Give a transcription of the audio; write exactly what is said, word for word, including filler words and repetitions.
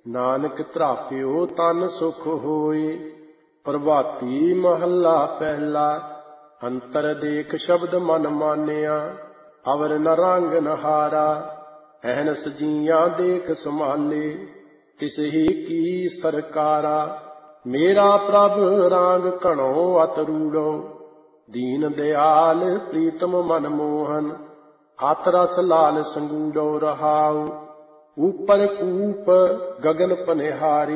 ਨਾਨਕ ਧਰਾਪਿਓ ਤਨ ਸੁਖ ਹੋਏ। ਪ੍ਰਭਾਤੀ ਮਹੱਲਾ ਪਹਿਲਾ। ਅੰਤਰ ਦੇਖ ਸ਼ਬਦ ਮਨ ਮਾਨਿਆ, ਅਵਰ ਨ ਰੰਗ ਨ ਹਾਰਾ। ਅਹਨਸ ਜੀਆਂ ਦੇਖ ਸੰਭਾਲੇ, ਤਿਸ ਹੀ ਕੀ ਸਰਕਾਰਾ। ਮੇਰਾ ਪ੍ਰਭ ਰਾਂਗ ਘਣੋ ਅਤ ਰੂੜੋ, ਦੀਨ ਦਿਆਲ ਪ੍ਰੀਤਮ ਮਨ ਮੋਹਨ। ਅਤ ਰਸ ਲਾਲ ਸੰਗੂੜੋ ਰਹਾਉ, ਊਪਰ ਕੂਪ ਗਗਨ ਪਨਿਹਾਰੀ।